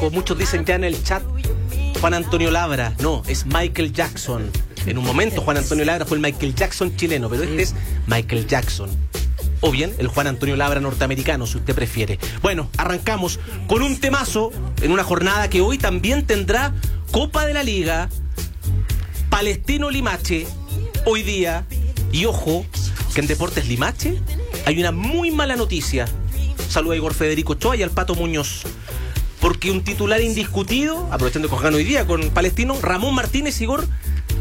poco. Muchos dicen ya en el chat Juan Antonio Labra. No, es Michael Jackson. En un momento Juan Antonio Labra fue el Michael Jackson chileno, pero este es Michael Jackson. O bien el Juan Antonio Labra norteamericano, si usted prefiere. Bueno, arrancamos con un temazo en una jornada que hoy también tendrá Copa de la Liga, Palestino Limache, hoy día. Y ojo, que en Deportes Limache hay una muy mala noticia. Saluda a Igor Federico Ochoa y al Pato Muñoz. Porque un titular indiscutido, aprovechando que juegan hoy día con Palestino, Ramón Martínez, Igor,